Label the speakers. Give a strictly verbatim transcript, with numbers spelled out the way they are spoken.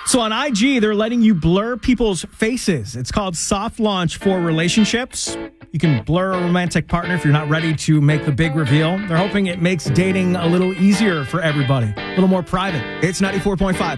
Speaker 1: So on I G, they're letting you blur people's faces. It's called soft launch for relationships. You can blur a romantic partner if you're not ready to make the big reveal. They're hoping it makes dating a little easier for everybody, a little more private. It's ninety-four point five.